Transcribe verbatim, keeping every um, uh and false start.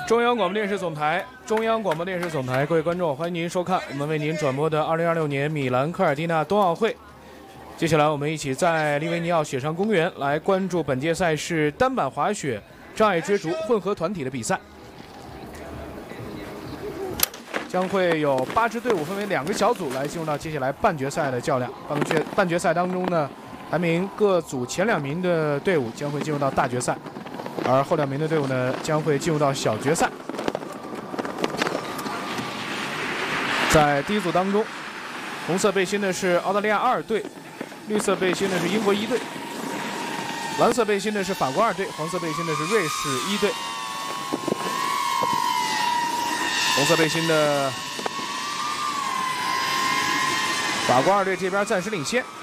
中央广播电视总台，中央广播电视总台，各位观众，欢迎您收看我们为您转播的二零二六年米兰科尔蒂纳冬奥会。接下来，我们一起在利维尼奥雪上公园来关注本届赛事单板滑雪障碍追逐混合团体的比赛。将会有八支队伍分为两个小组来进入到接下来半决赛的较量。半决半决赛当中呢，排名各组前两名的队伍将会进入到大决赛。 而后两名的队伍呢，将会进入到小决赛。在第一组当中，红色背心的是澳大利亚二队，绿色背心的是英国一队，蓝色背心的是法国二队，黄色背心的是瑞士一队。红色背心的法国二队这边暂时领先。